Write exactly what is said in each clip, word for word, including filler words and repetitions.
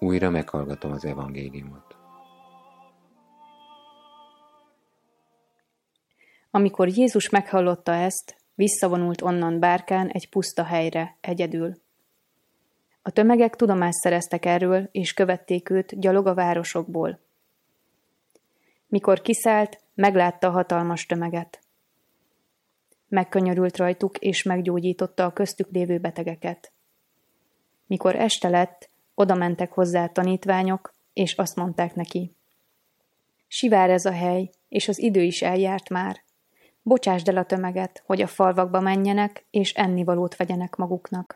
Újra meghallgatom az evangéliumot. Amikor Jézus meghallotta ezt, visszavonult onnan bárkán egy puszta helyre, egyedül. A tömegek tudomást szereztek erről, és követték őt gyalog a városokból. Mikor kiszállt, meglátta a hatalmas tömeget. Megkönyörült rajtuk, és meggyógyította a köztük lévő betegeket. Mikor este lett, oda mentek hozzá a tanítványok, és azt mondták neki: Sivár ez a hely, és az idő is eljárt már. Bocsásd el a tömeget, hogy a falvakba menjenek, és ennivalót vegyenek maguknak.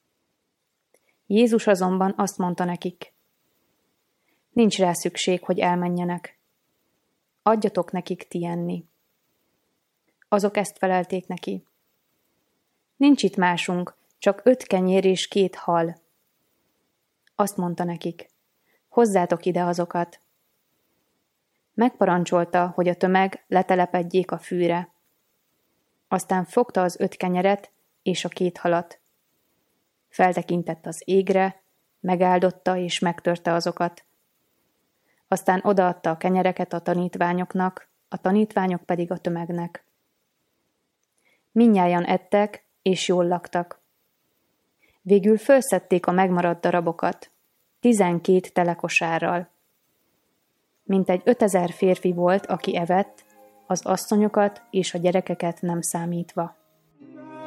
Jézus azonban azt mondta nekik: Nincs rá szükség, hogy elmenjenek. Adjatok nekik ti enni. Azok ezt felelték neki: Nincs itt másunk, csak öt kenyér és két hal. Azt mondta nekik: Hozzátok ide azokat. Megparancsolta, hogy a tömeg letelepedjék a fűre. Aztán fogta az öt kenyeret és a két halat. Feltekintett az égre, megáldotta és megtörte azokat. Aztán odaadta a kenyereket a tanítványoknak, a tanítványok pedig a tömegnek. Mindnyájan ettek, és jól laktak. Végül fölszedték a megmaradt darabokat, tizenkét telekosárral. Mintegy ötezer férfi volt, aki evett, az asszonyokat és a gyerekeket nem számítva.